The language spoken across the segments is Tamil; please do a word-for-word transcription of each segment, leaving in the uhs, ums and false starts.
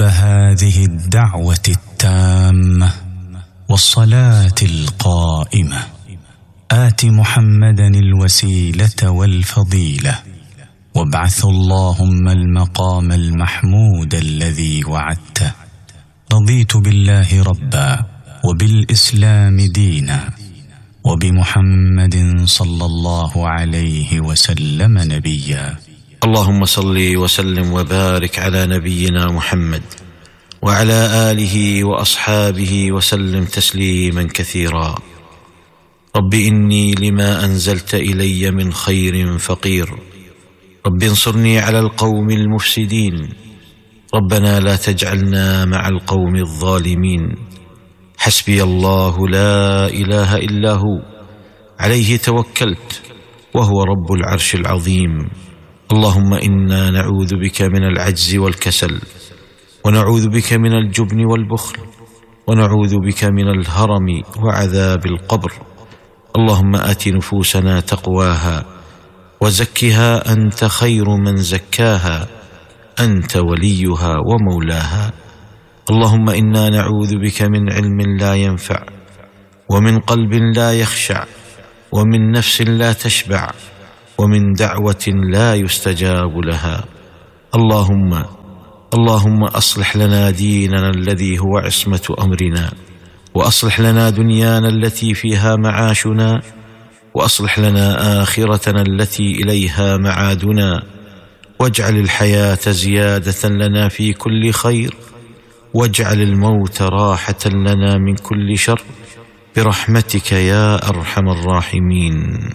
هذه الدعوة التامة والصلاة القائمة آت محمدا الوسيلة والفضيلة وابعث اللهم المقام المحمود الذي وعدته. رضيت بالله ربا وبالإسلام دينا وبمحمد صلى الله عليه وسلم نبيا. اللهم صل وسلم وبارك على نبينا محمد وعلى آله وأصحابه وسلم تسليما كثيرا. رب إني لما أنزلت إلي من خير فقير، رب انصرني على القوم المفسدين، ربنا لا تجعلنا مع القوم الظالمين. حسبي الله لا إله إلا هو عليه توكلت وهو رب العرش العظيم. اللهم إنا نعوذ بك من العجز والكسل، ونعوذ بك من الجبن والبخل، ونعوذ بك من الهرم وعذاب القبر. اللهم آت نفوسنا تقواها وزكها أنت خير من زكاها، أنت وليها ومولاها. اللهم إنا نعوذ بك من علم لا ينفع، ومن قلب لا يخشع، ومن نفس لا تشبع، ومن دعوة لا يستجاب لها. اللهم اللهم أصلح لنا ديننا الذي هو عصمة أمرنا، وأصلح لنا دنيانا التي فيها معاشنا، وأصلح لنا آخرتنا التي إليها معادنا، واجعل الحياة زيادة لنا في كل خير، واجعل الموت راحة لنا من كل شر، برحمتك يا أرحم الراحمين.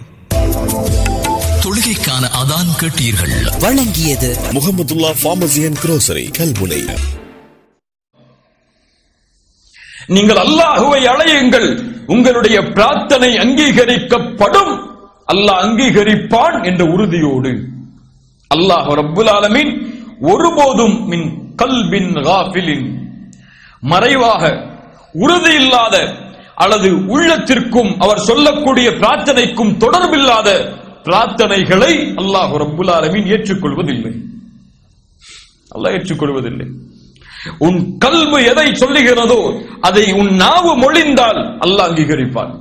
தொழுகைக்கான அதான் கேட்டீர்கள். வழங்கியது Mahmudullah pharmacy and grocery Kalmunai. நீங்கள் அல்லாஹுவை அழையுங்கள், உங்களுடைய பிரார்த்தனை அங்கீகரிக்கப்படும், அல்லாஹ் அங்கீகரிப்பான் என்ற உறுதியோடு. அல்லாஹ் ரப்புல் ஆலமீன் ஒருபோதும் மின் கல்பின் காஃபிலின், மறைவாக உறுதி இல்லாத அல்லது உள்ளத்திற்கும் அவர் சொல்லக்கூடிய பிரார்த்தனைக்கும் தொடர்பில்லாத பிரார்த்தனைகளை அல்லாஹ் ரப்புல் ஆலமீன் ஏற்றுக்கொள்வதில்லை. அல்லாஹ் ஏற்றுக்கொள்வதில்லை. உன் கல்பு எதை சொல்லுகிறதோ அதை உன் நாவு மொழிந்தால் அல்லாஹ் அங்கீகரிப்பான்.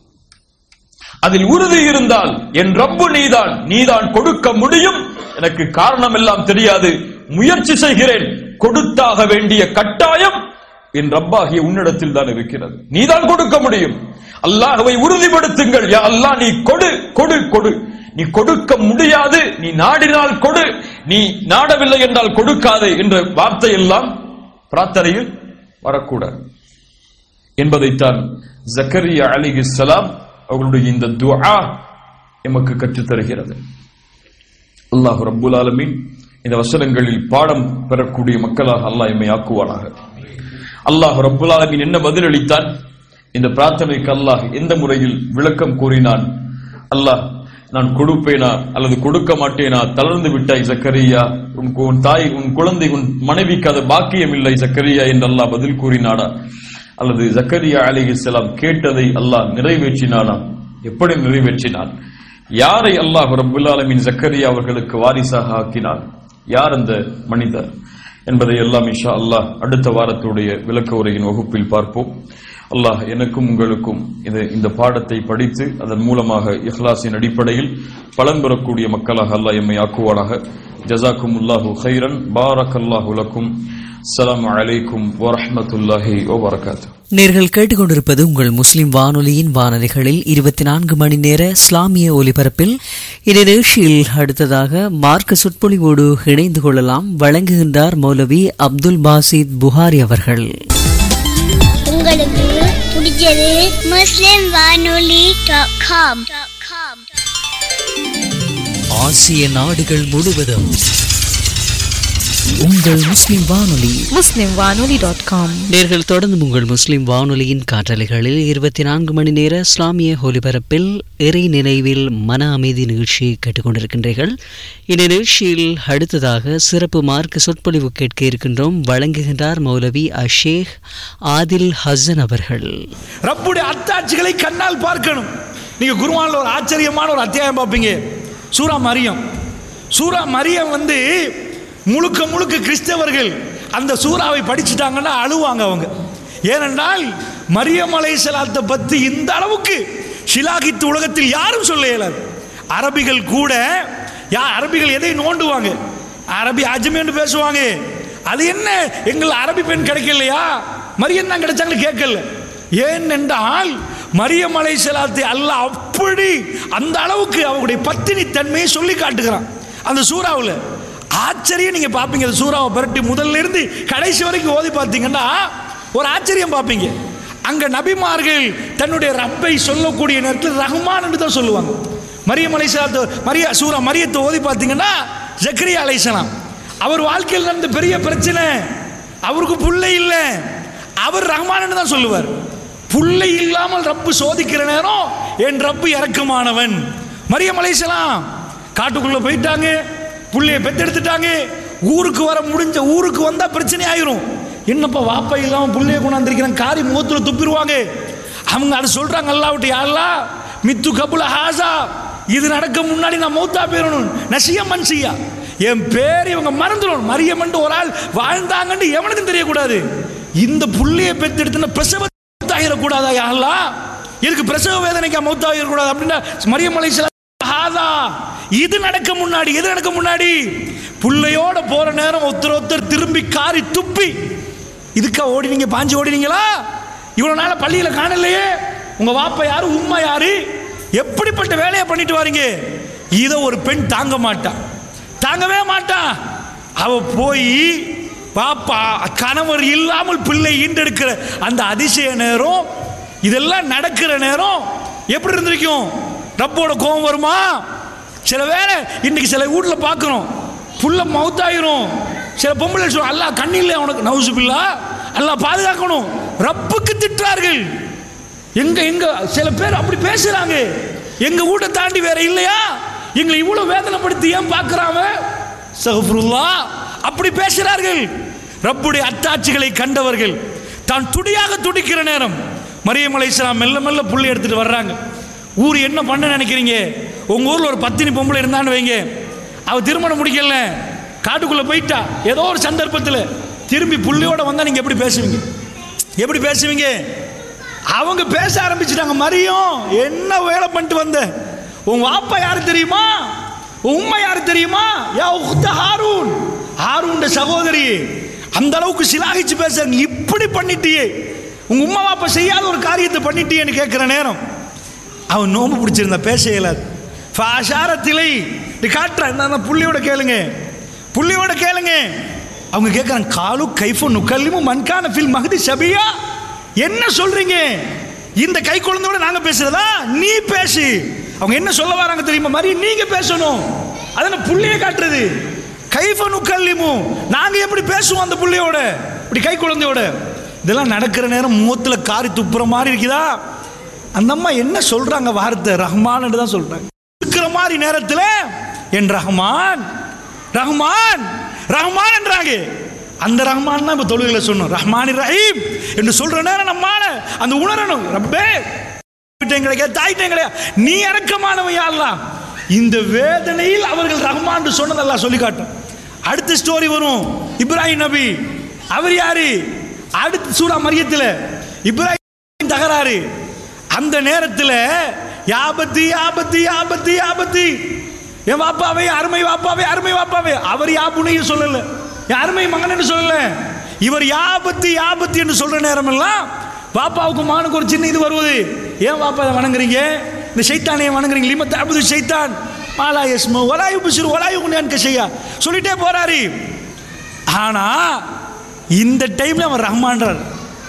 அதில் உறுதி இருந்தால் என் ரப்பு நீதான், நீதான் கொடுக்க முடியும், எனக்கு காரணம் எல்லாம் தெரியாது, முயற்சி செய்கிறேன், கொடுத்தாக வேண்டிய கட்டாயம் என் ரப்பாகிய உன்னிடத்தில் தான் இருக்கிறது, நீதான் கொடுக்க முடியும். அல்லாஹ்வை உறுதிப்படுத்துங்கள். யா அல்லாஹ் நீ கொடு கொடு கொடு. நீ கொடுக்க முடியாது, நீ நாடினால் கொடு, நீ நாடவில்லை என்றால் கொடுக்காதே என்ற வார்த்தை எல்லாம் பிரார்த்தனையில் வரக்கூடாது என்பதைத்தான் ஜக்கரியா அலைஹிஸ்ஸலாம் அவர்களுடைய இந்த துஆ எமக்கு கற்றுத் தருகிறது. அல்லாஹ் ரப்புல் ஆலமீன் இந்த வசனங்களில் பாடம் பெறக்கூடிய மக்களாக அல்லாஹ் எம்மை ஆக்குவானாக. அல்லாஹ் ரப்புல் ஆலமீன் என்ன பதிலளித்தான், இந்த பிரார்த்தனைக்கு அல்லாஹ் எந்த முறையில் விளக்கம் கூறினான், அல்லாஹ் நான் கொடுப்பேனா அல்லது கொடுக்க மாட்டேனா, தளர்ந்து விட்டாய் ஜக்கரியா, உன் தாய் உன் குழந்தை உன் மனைவிக்கு அது பாக்கியம் இல்லை ஜக்கரியா என்று அல்லாஹ் பதில் கூறினானா, அல்லது ஜக்கரியா அலைஹிஸ்ஸலாம் கேட்டதை அல்லாஹ் நிறைவேற்றினானா, எப்படி நிறைவேற்றினான், யாரை அல்லாஹ் ரப்புல் ஆலமீன் ஜக்கரியா அவர்களுக்கு வாரிசாக ஆக்கினான், யார் அந்த மனிதர் என்பதை எல்லாம் இன்ஷா அல்லாஹ் அடுத்த வாரத்துடைய விளக்க உரையின் வகுப்பில் பார்ப்போம். அல்லாஹ் எனக்கும் உங்களுக்கும் இது இந்த பாடத்தை படித்து அதன் மூலமாக இஹ்லாஸின் அடிப்படையில் பலன் பெறக்கூடிய மக்களாக அல்லாஹ் எம்மை ஆக்குவானாக. ஜஸாக்குமுல்லாஹு கைரன். பாரக்கல்லாஹு லக்கும். அஸ்ஸலாமு அலைக்கும் வரஹ்மத்துல்லாஹி வபரகாத்துஹு. நேர்கள் கேட்டுக்கொண்டிருப்பது உங்கள் முஸ்லிம் வானொலியின் வானொலிகளில் இருபத்தி நான்கு மணி நேர இஸ்லாமிய ஒலிபரப்பில். இந்த நிகழ்ச்சியில் அடுத்ததாக மார்க்க சொற்பொழிவோடு இணைந்து கொள்ளலாம். வழங்குகின்றார் மௌலவி அப்துல் பாசித் புகாரி அவர்கள். உங்களுக்கு பிடிச்சது முஸ்லிம் வானொலி டாட் காம். ஆசிய நாடுகள் முழுவதும் உங்கள் முஸ்லிம் வானொலி முஸ்லிம் வானொலி டாட் காம். நேர்கள் தொடர்ந்து உங்கள் முஸ்லிம் வானொலியின் காற்றலைகளில் இருபத்தி நான்கு மணி நேர இஸ்லாமிய ஒலிபரப்பில் இறை நினைவில் மன அமைதி நிகழ்ச்சியை கேட்டுக்கொண்டிருக்கின்றீர்கள். இந்த நிகழ்ச்சியில் அடுத்ததாக சிறப்பு மார்க்க சொற்பொழிவு கேட்க இருக்கின்றோம். வழங்குகின்றார் மௌலவி அஷேக் ஆதில் ஹசன் அவர்கள். ரப்புடைய அத்தாட்சிகளை கண்ணால் பார்க்கணும். நீங்க குர்ஆன்ல ஒரு ஆச்சரியமான ஒரு அத்தியாயம் பார்ப்பீங்க, சூரா மரியம். சூரா மரியம் வந்து முழுக்க முழுக்க கிறிஸ்தவர்கள் அந்த சூறாவை படிச்சுட்டாங்கன்னா அழுவாங்க அவங்க. ஏனென்றால் மரியம் அலைஹிஸ்ஸலாத்தை பற்றி இந்த அளவுக்கு ஷிலாகித்து உலகத்தில் யாரும் சொல்ல இயலாது. அரபிகள் கூட யா அரபிகள் எதை நோண்டுவாங்க, அரபி அஜ்மேன்னு பேசுவாங்க. அது என்ன எங்கள் அரபி பெண் கிடைக்கலையா, மரியம் தான் கிடைச்சாங்கன்னு கேட்கல. ஏன் என்றால் மரியம் அலைஹிஸ்ஸலாத்தை அல்லாஹ் அப்படி அந்த அளவுக்கு அவருடைய பத்தினி தன்மையை சொல்லி காட்டுகிறான் அந்த சூறாவில். ஆச்சரியம் நீங்கள் பார்ப்பீங்க. அந்த சூறாவை பரட்டி முதல்ல இருந்து கடைசி வரைக்கும் ஓதி பார்த்தீங்கன்னா ஒரு ஆச்சரியம் பார்ப்பீங்க. அங்கே நபிமார்கள் தன்னுடைய ரப்பை சொல்லக்கூடிய நேரத்தில் ரஹ்மான் என்று தான் சொல்லுவாங்க. மரியம் அலைஹிஸ்ஸலாத்து மரியா சூரா மரியத்தை ஓதி பார்த்தீங்கன்னா ஜக்கரியா அலைஹிஸ்ஸலாம் அவர் வாழ்க்கையில் நடந்த பெரிய பிரச்சனை, அவருக்கு புள்ளை இல்லை, அவர் ரஹ்மான் தான் சொல்லுவார். புள்ளை இல்லாமல் ரப்பு சோதிக்கிற நேரம் என் ரப்பு இறக்கமானவன். மரியம் அலைஹிஸ்ஸலாம் காட்டுக்குள்ள போயிட்டாங்க, புள்ளைய பெத்தெடுத்துட்டாங்க. ஊருக்கு வர முடிஞ்ச ஊருக்கு வந்தா பிரச்சனை ஆயிரும். என்னப்பா வாப்பா இல்லாமல் புள்ளைய கொண்டாந்துருக்கிறேன் காரி முகத்துல துப்பிடுவாங்க. அவங்க அதை சொல்றாங்க, அல்லாஹ்விட்டு யா அல்லாஹ் மித்து கபுல ஹாசா, இது நடக்க முன்னாடி நான் மௌத்தா போயிடணும். நசியா மன்சியா, என் பேர் இவங்க மறந்துடும். மரியமன்ட்டு ஒரு ஆள் வாழ்ந்தாங்கன்னு எவனுக்கும் தெரியக்கூடாது. இந்த புள்ளைய பெத்தெடுத்துன பிரசவ ஆகிடக்கூடாதா யா அல்லாஹ், இதுக்கு பிரசவ வேதனைக்கு மௌத்தாகிடக்கூடாது அப்படின்னா மரியம் அலைஹிஸ்ஸலாம் ஹாதா, இது நடக்க முன்னாடி எது நடக்க முன்னாடி புள்ளையோட போற நேரம் ஒருத்தர் ஒருத்தர் திரும்பி காரி துப்பி, இதுக்கா ஓடினீங்க, பாஞ்சு ஓடினீங்களா, இவ்வளவு நாள பள்ளியில காணலையே, உங்க வாப்பா யாரு உம்மா யாரு, எப்படிப்பட்ட வேலையை பண்ணிட்டு வாரீங்க. இதை ஒரு பெண் தாங்க மாட்டா, தாங்கவே மாட்டா. அவ போய் பாப்பா கணவர் இல்லாமல் பிள்ளை ஈண்டெடுக்கிற அந்த அதிசய நேரம், இதெல்லாம் நடக்கிற நேரம் எப்படி இருந்திருக்கும்? ரப்போட கோபம் வருமா? சில வேளை இன்னைக்கு சில வீட்டில் பார்க்குறோம், புள்ள மவுத்தாயிரும். சில பொம்பளை சொல்ல அல்லாஹ் கண்ணில்லை அவனுக்கு நவுசுபில்லா, அல்லாஹ் பாதுகாக்கணும், ரப்புக்கு திட்டுறார்கள். எங்க எங்க சில பேர் அப்படி பேசுறாங்க. எங்க வீட்டை தாண்டி வேற இல்லையா, எங்களை இவ்வளவு வேதனைப்படுத்தி ஏன் பார்க்கிறாங்க, சஹ்ஃபிருல்லாஹ் அப்படி பேசுறார்கள். ரப்புடைய அத்தாட்சிகளை கண்டவர்கள் தான் துடியாக துடிக்கிற நேரம் மரியம் அலைஹிஸ்ஸலாம் மெல்ல மெல்ல புள்ளை எடுத்துட்டு வர்றாங்க. ஊர் என்ன பண்ண நினைக்கிறீங்க? உங்க ஊர்ல ஒரு பத்தினி பொம்பளை இருந்தான்னு வைங்க, அவ திருமணம் முடிக்கல, காட்டுக்குள்ள போயிட்டா, ஏதோ ஒரு சந்தர்ப்பத்தில் திரும்பி புள்ளையோட வந்தா நீங்க எப்படி பேசுவீங்க? எப்படி பேசுவீங்க? அவங்க பேச ஆரம்பிச்சுட்டாங்க, மரியம் என்ன வேலை பண்ணிட்டு வந்த, உன் வாப்பா யாரு தெரியுமா, உன் உம்மா யாரு தெரியுமா, யா உக்த ஹாரூன், ஹாரூன் சகோதரி, அந்த அளவுக்கு சிலாகிச்சு பேச, நீ இப்படி பண்ணிட்டியே, உங்க உம்மா வாப்பா செய்யாத ஒரு காரியத்தை பண்ணிட்டியேன்னு கேட்கிற நேரம் அவன் நோம்பு பிடிச்சிருந்தா பேச இயலாது. ஃபாஷாரத்திலை நீ காட்டுற புள்ளியோட கேளுங்க, புள்ளியோட கேளுங்க. அவங்க கேட்குறாங்க, காலு கைஃபு நுக்கல்லிமு மன்கான ஃபில் மஹதி ஷபியா, என்ன சொல்றீங்க, இந்த கை குழந்தையோட நாங்க பேசுறதா, நீ பேசு. அவங்க என்ன சொல்ல வராங்க தெரியுமா, மாதிரி நீங்க பேசணும், அதனால புள்ளைய காட்டுறது. கைஃபு நுக்கல்லிமு, நாங்க எப்படி பேசுவோம் அந்த புள்ளையோட, இப்படி கை குழந்தையோட. இதெல்லாம் நடக்கிற நேரம் முகத்துல காரி துப்புற மாதிரி இருக்குதா? அந்த அம்மா என்ன சொல்றாங்க வார்த்தை, ரஹ்மான் தான் சொல்றாங்க. இருக்கிற மாதிரி நேரத்தில் என் ரஹ்மான் ரஹ்மான் ரஹ்மான் என்றாங்க. அந்த ரஹ்மான் தான் இப்போ தொழுகையில சொன்னோம், ரஹ்மான் ரஹீம் என்று சொல்ற நேரம் நம்மால அந்த உணரணும், ரப்பே கிடையாது தாய்ட்டேன் கிடையாது, நீ இறக்கமானவன் யா அல்லாஹ். இந்த வேதனையில் அவர்கள் ரஹ்மான் சொன்னதெல்லாம் சொல்லி காட்டும். அடுத்த ஸ்டோரி வரும், இப்ராஹிம் நபி, அவர் யாரு, அடுத்த சூரா மரியத்தில் இப்ராஹிம் தகராறு. அந்த நேரத்தில் யாபத்தி யாபத்தி யாபத்தி யாபத்தி, என் வாப்பாவே அருமை வாப்பாவே அருமை வாப்பாவே, அவர் யாபுனையும் சொல்லல, அருமை மகன் சொல்லல, இவர் யாபத்தி யாபத்தி என்று சொல்ற நேரம் எல்லாம் பாப்பாவுக்கு மகனுக்கு ஒரு சின்ன இது வருவது, ஏன் பாப்பா வணங்குறீங்க, இந்த சைத்தானையை வணங்குறீங்க, லிமத் அபுது சைத்தான் மாலா யஸ்மு வலா யுப்சிரு வலா யுக்னியன் கஷையா சொல்லிட்டே போறாரு. ஆனா இந்த டைம்ல அவன் ரஹ்மான்றார்,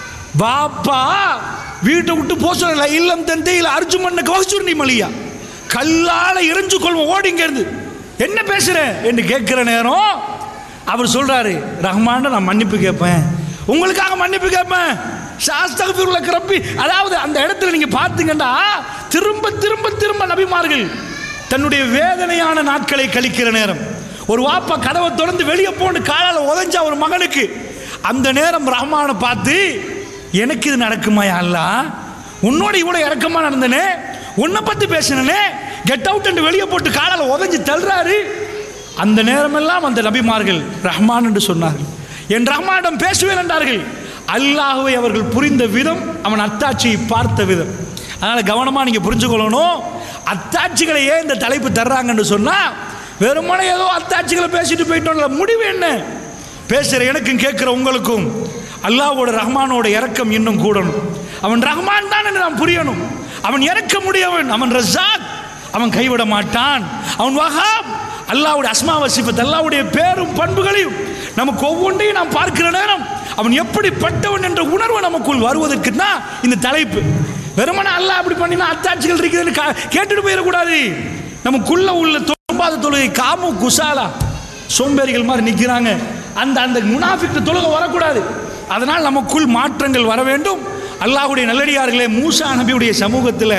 பாப்பா வீட்டை விட்டு போக சொல்லல, இல்லம் தந்தையில் அர்ஜுமன்ன கவசுர்ணி மலியா, கல்லால எரிஞ்சு கொள்வோம் ஓடிங்க இருந்து, என்ன பேசுற என்று கேட்கிற நேரம் அவர் சொல்றாரு, ரஹ்மான் நான் மன்னிப்பு கேட்பேன், உங்களுக்காக மன்னிப்பு கேட்பேன், சாஸ்தகபிருள்ள கிரப்பி. அதாவது அந்த இடத்துல நீங்க பார்த்தீங்கன்னா திரும்ப திரும்ப திரும்ப நபிமார்கள் தன்னுடைய வேதனையான நாட்களை கழிக்கிற நேரம், ஒரு வாப்பா கதவை தொடர்ந்து வெளியே போன்னு காலால உதஞ்சா ஒரு மகனுக்கு, அந்த நேரம் ரஹ்மானை பார்த்து எனக்கு இது நடக்குமா யா அல்லாஹ், உன்னோட இவ்வளோ இறக்கமா நடந்தனே, உன்னை பத்தி பேசினே, கெட் அவுட் என்று வெளியே போட்டு காலால உதஞ்சி தள்ளுறாரு. அந்த நேரமெல்லாம் அந்த நபிமார்கள் ரஹ்மான் என்று சொன்னார்கள். என் ரஹ்மானிடம் பேசுவேன் என்றார்கள். அல்லாஹ்வை அவர்கள் புரிந்த விதம், அவன் அத்தாட்சியை பார்த்த விதம். அதனால் கவனமாக நீங்கள் புரிஞ்சுக்கொள்ளணும். அத்தாட்சிகளை ஏன் இந்த தலைப்பு தர்றாங்கன்னு சொன்னால், வெறுமனே ஏதோ அத்தாட்சிகளை பேசிட்டு போயிட்டோம்ல, முடிவு என்ன? பேசுகிற எனக்கும் கேட்குற உங்களுக்கும் அல்லாஹ்வோட ரஹ்மானோட இரக்கம் இன்னும் கூடணும். அவன் ரஹ்மான் தான் என்று நாம் புரியணும். அவன் இறக்க முடியவன், அவன் ரஸாக், அவன் கைவிட மாட்டான். அவன் வஹாப், அல்லாஹ்வுடைய அஸ்மா வ சிஃபத், அல்லாஹ்வுடைய பேரும் பண்புகளையும் நமக்கு ஒவ்வொன்றையும் நாம் பார்க்கிற நேரம் அவன் எப்படிப்பட்டவன் என்ற உணர்வு நமக்குள் வருவதற்கு தான் இந்த தலைப்பு. வெறுமனே அல்லாஹ் அப்படி பண்ணினா அத்தாட்சிகள் இருக்குதுன்னு கேட்டுட்டு போயிடக்கூடாது. நமக்குள்ள உள்ள தொழும்பாத தொழுகை காமு குசாலா சோம்பேறிகள் மாதிரி நிற்கிறாங்க, அந்த அந்த முனாஃபிக் தொழுகை வரக்கூடாது. அதனால் நமக்குள் மாற்றங்கள் வர வேண்டும். அல்லாஹ்வுடைய நல்லடியார்களே, மூசா நபியுடைய சமூகத்தில்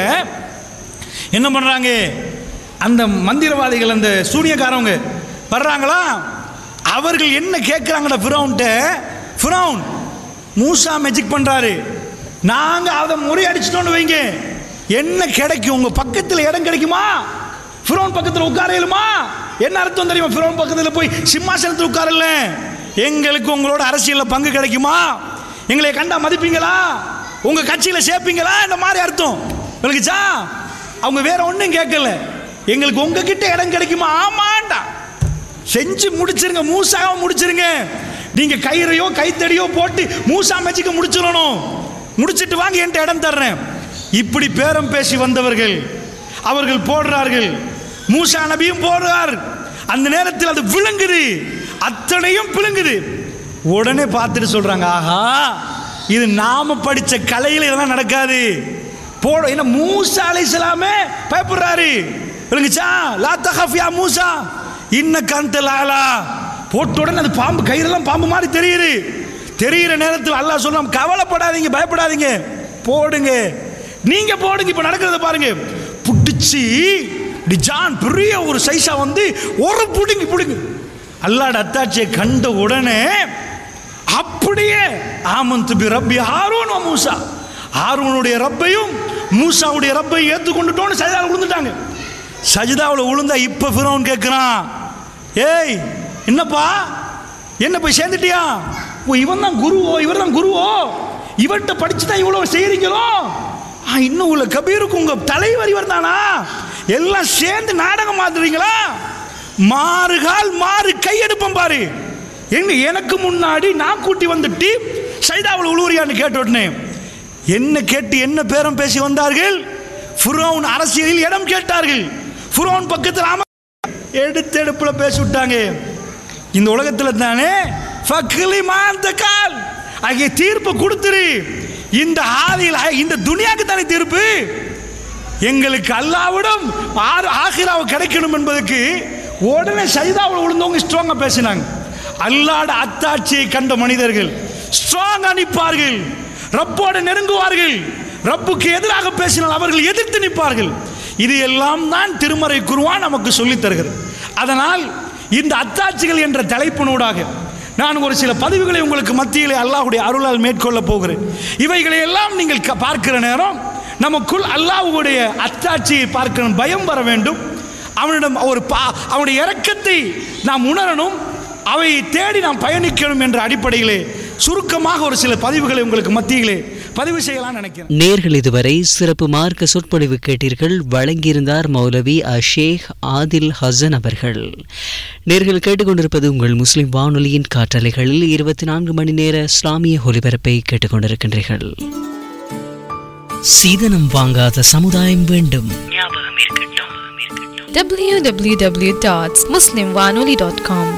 என்ன பண்ணுறாங்க? அந்த மந்திரவாதிகள், அந்த சூனியக்காரவங்க வர்றாங்களா, அவர்கள் என்ன கேட்குறாங்கடா ஃபிரௌன்ட்ட? ஃபிரௌன் மூசா மேஜிக் பண்ணுறாரு, நாங்கள் அதை முறியடிச்சிட்டோன்னு வைங்க, என்ன கிடைக்கும்? உங்கள் பக்கத்தில் இடம் கிடைக்குமா? ஃபிரௌன் பக்கத்தில் உட்காரலுமா? என்ன அர்த்தம் தெரியுமா? ஃபிரௌன் பக்கத்தில் போய் சிம்மாசனத்தில் உட்காரல, எங்களுக்கு உங்களோட அரசியலில் பங்கு கிடைக்குமா? எங்களை கண்டா மதிப்பீங்களா? உங்கள் கட்சியில் சேர்ப்பீங்களா? இந்த மாதிரி அர்த்தம் விளக்குச்சா? அவங்க வேற ஒன்றும் கேட்கல, எங்களுக்கு உங்ககிட்ட இடம் கிடைக்குமா? ஆமாண்டா, செஞ்சு முடிச்சிருங்க, மூசாவை முடிச்சிருங்க. நீங்க கயிறையோ கைத்தடியோ போட்டு மூசா மேஜிக்க முடிச்சிடணும், முடிச்சிட்டு வாங்க, என்கிட்ட இடம் தர்றேன். இப்படி பேரம் பேசி வந்தவர்கள் அவர்கள் போடுறார்கள், மூசா நபியும் போடுறார். அந்த நேரத்தில் அது விளங்குது, அத்தனையும் விளங்குது. உடனே பார்த்துட்டு சொல்றாங்க, ஆஹா, இது நாம படிச்ச கலையில் இதெல்லாம் நடக்காது. போட என்ன மூசா அலைஹிஸ்ஸலாமே பயப்படுறாரு. விளங்குச்சா? லா தகஃப் யா மூசா இன்னக அன்தல் அலா. போட்ட உடனே அது பாம்பு, கயிறெல்லாம் பாம்பு மாதிரி தெரியுது. தெரிகிற நேரத்தில் அல்லாஹ் சொல்றான், கவலைப்படாதீங்க, பயப்படாதீங்க, போடுங்க, நீங்க போடுங்க. இப்ப நடக்கிறத பாருங்க, புடிச்சு டிஜான் பெரிய ஒரு சைஸா வந்து ஒரு புடுங்கி புடுங்க. அல்லாஹ்ட அத்தாட்சியை கண்ட உடனே அப்படியே ஆமன்து பி ரப்பி ஹாரூன் வ மூசா, ஹாரூனுடைய ரப்பையும் மூசாவுடைய ரப்பையும் ஏற்றுக்கொண்டுட்டோன்னு சஜிதாவில் விழுந்துட்டாங்க. சஜிதாவில் விழுந்தா இப்ப ஃபிரௌன் கேட்கிறான், ஏய் என்னப்பா, என்ன போய் சேர்ந்துட்டியா? ஓ, இவன் தான் குருவோ, இவர் தான் குருவோ, இவர்கிட்ட படிச்சு தான் இவ்வளவு செய்யறீங்களோ? இன்னும் உள்ள கபீருக்கு உங்க தலைவர் இவர் தானா? எல்லாம் சேர்ந்து நாடகம் மாத்துறீங்களா? மாறுகால் மாறு கையெடுப்பம் பாரு. எங்க எனக்கு முன்னாடி நான் கூட்டி வந்துட்டு சைதாவில் உழுவுறியான்னு கேட்ட உடனே என்ன கேட்டு என்ன பேரம் பேசி வந்தார்கள்? ஃபிரௌன் அரசியலில் இடம் கேட்டார்கள். ஃபிரௌன் பக்கத்தில் எடுத்தெடுப்புல பேசி விட்டாங்க. இந்த உலகத்தில் தானே ஃபக்லி மாந்தகால் ஆகிய தீர்ப்பு கொடுத்துரு. இந்த ஆதியில் இந்த துனியாக்கு தானே தீர்ப்பு. எங்களுக்கு அல்லாஹ்விடம் ஆகிராவை கிடைக்கணும் என்பதற்கு உடனே சஜிதாவில் விழுந்தவங்க ஸ்ட்ராங்கா பேசினாங்க. அல்லாஹ்வுடைய அத்தாட்சியை கண்ட மனிதர்கள் ஸ்ட்ராங்கா நிற்பார்கள், ரப்போடு நெருங்குவார்கள். ரப்புக்கு எதிராக பேசினால் அவர்கள் எதிர்த்து நிற்பார்கள். இது எல்லாம் தான் திருமறை குர்ஆன் நமக்கு சொல்லித் தருகிறது. அதனால் இந்த அத்தாட்சிகள் என்ற தலைப்பினூடாக நான் ஒரு சில பதிவுகளை உங்களுக்கு மத்தியிலே அல்லாஹ்வுடைய அருளால் மேற்கொள்ள போகிறேன். இவைகளை எல்லாம் நீங்கள் பார்க்கிற நேரம் நமக்குள் அல்லாஹ்வுடைய அத்தாட்சியை பார்க்கணும், பயம் வர வேண்டும். அவனிடம் ஒரு அவனுடைய இரக்கத்தை நாம் உணரணும், அவை தேடி நாம் பயணிக்கணும் என்ற அடிப்படையிலே சுருக்கமாக ஒரு சில பதிவுகளை உங்களுக்கு மத்தியிலே பதிவு செய்யலாம் நினைக்கிறேன். நேர்கள் இதுவரை சிறப்பு மார்க்க சொற்பொழிவு கேட்டீர்கள். வழங்கியிருந்தார் மௌலவி ஷேக் ஆதில் ஹசன் அவர்கள். நேர்கள் கேட்டுக்கொண்டிருப்பது உங்கள் முஸ்லிம் வானொலியின் காற்றலைகளில் இருபத்தி நான்கு மணி நேர இஸ்லாமிய ஒலிபரப்பை கேட்டுக்கொண்டிருக்கின்றீர்கள். சீதனம் வாங்காத சமுதாயம் வேண்டும், டபிள்யூ டபிள்யூ டபிள்யூ டாட் முஸ்லிம் வானொலி டாட் காம்.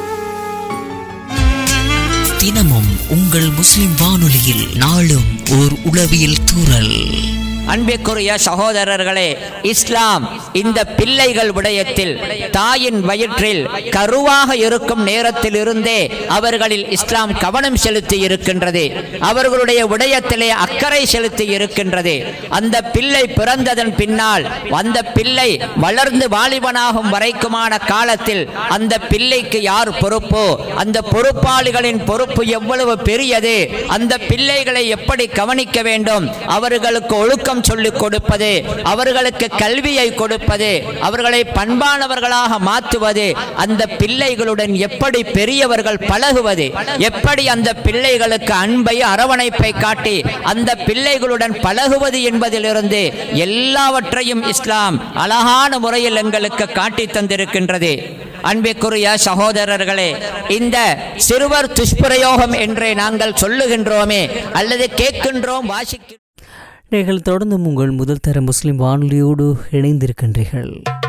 தினமும் உங்கள் முஸ்லிம் வானொலியில் நாளும் ஓர் உளவியல் தூறல். அன்பிற்குரிய சகோதரர்களே, இஸ்லாம் இந்த பிள்ளைகள் விடயத்தில் தாயின் வயிற்றில் கருவாக இருக்கும் நேரத்தில் இருந்தே அவர்களில் இஸ்லாம் கவனம் செலுத்தி இருக்கின்றது. அவர்களுடைய விடயத்திலே அக்கறை செலுத்தி இருக்கின்றது. அந்த பிள்ளை பிறந்ததன் பின்னால் அந்த பிள்ளை வளர்ந்து வாலிபனாகும் வரைக்குமான காலத்தில் அந்த பிள்ளைக்கு யார் பொறுப்போ, அந்த பொறுப்பாளிகளின் பொறுப்பு எவ்வளவு பெரியது, அந்த பிள்ளைகளை எப்படி கவனிக்க வேண்டும், அவர்களுக்கு ஒழுக்கம் பாடம் சொல்லிக் கொடுப்பது, அவர்களுக்கு கல்வியை கொடுப்பது, அவர்களை பண்பானவர்களாக மாற்றுவது, அந்த பிள்ளைகளுடன் எப்படி பெரியவர்கள் பழகுவது, எப்படி அந்த பிள்ளைகளுக்கு அன்பை அரவணைப்பை காட்டி அந்த பிள்ளைகளுடன் பழகுவது என்பதிலிருந்து எல்லாவற்றையும் இஸ்லாம் அழகான முறையில் எங்களுக்கு காட்டி தந்திருக்கின்றது. அன்பிற்குரிய சகோதரர்களே, இந்த சிறுவர் துஷ்பிரயோகம் என்றே நாங்கள் சொல்லுகின்றோமே அல்லது கேட்கின்றோம், வாசிக்கின்றோம். நீங்கள் தொடர்ந்து உங்கள் முதல் தர முஸ்லிம் வானொலியோடு இணைந்திருக்கின்றீர்கள்.